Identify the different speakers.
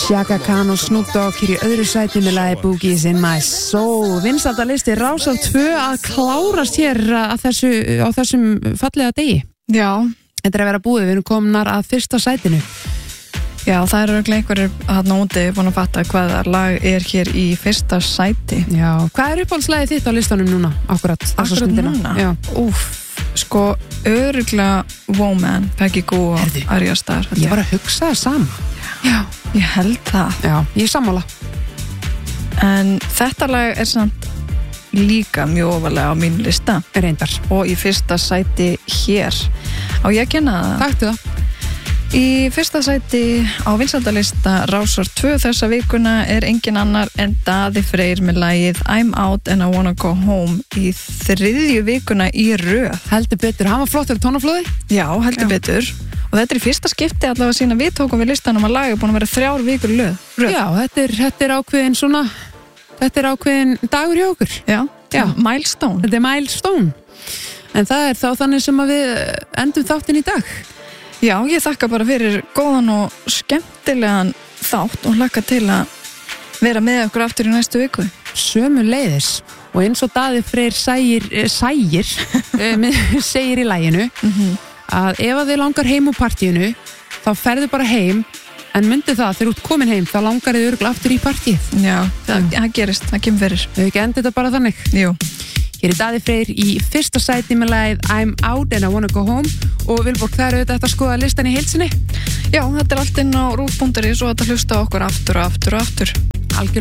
Speaker 1: Chaka Khan og Snoop Dogg hér í öðru sæti með lagi Boogies in my soul. Vinsældalisti Rásar 2 að klárast hér á þessum fallega degi.
Speaker 2: Já.
Speaker 1: Þetta er að vera búið, við erum komnar að fyrsta sætinu.
Speaker 2: Já, það eru einhverjir þarna úti búin að fatta hvaða lag er hér í fyrsta sæti.
Speaker 1: Já, hvað er uppáhaldslagið þitt á listanum núna? Akkurat
Speaker 2: núna? Já. Sko, örugglega Woman, Peggy Gou og Arya Starr.
Speaker 1: Ég var að hugsa það sama.
Speaker 2: Já, ég held það.
Speaker 1: Já, ég sammála.
Speaker 2: En þetta lag er samt líka mjög ofarlega á mín lista.
Speaker 1: Reyndar.
Speaker 2: Og í fyrsta sæti hér. Á ég að kenna það?
Speaker 1: Takktu það.
Speaker 2: Í fyrsta sæti á vinsældalista Rásar 2 þessa vikuna er engin annar en Daði Freyr með lagið I'm Out and I Wanna Go Home í 3. vikuna í röð.
Speaker 1: Heldur betur, hann var flottur tónaflóði?
Speaker 2: Já, heldur betur. Og þetta er í fyrsta skipti allavega sína við tókum við listanum að laga búin að vera 3 vikur í röð.
Speaker 1: Já, þetta er ákveðin svona, þetta er ákveðin dagur hjá okkur.
Speaker 2: Já, milestone.
Speaker 1: Þetta er milestone. En það er þá þannig sem að við endum þáttinn í dag.
Speaker 2: Já, ég þakka bara fyrir góðan og skemmtilegan þátt og hlakka til að vera með okkur aftur í næstu viku.
Speaker 1: Sömuleiðis. Og eins og Daði Freyr segir í laginu að ef að þið langar heim úr partíinu þá ferðu bara heim en myndi það þegar þú ert komin heim þá langar þið örugglega aftur í partíið.
Speaker 2: Já, það gerist, það kemur fyrir.
Speaker 1: Við ekki endið þetta bara þannig.
Speaker 2: Jú.
Speaker 1: Hér er Daði Freyr í fyrsta sæti með lagið I'm Out and I Wanna Go Home og Vilborg, það eru þetta að skoða listan í heilsinni?
Speaker 2: Já, þetta er allt inn á rúf.is og þetta hlusta okkur aftur og aftur og aftur.